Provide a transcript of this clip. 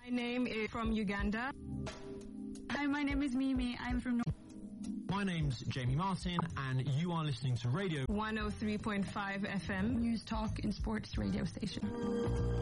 My name is from Uganda. Hi, my name is Mimi. I'm from My name's Jamie Martin, and you are listening to Radio 103.5 FM. News Talk and Sports radio station.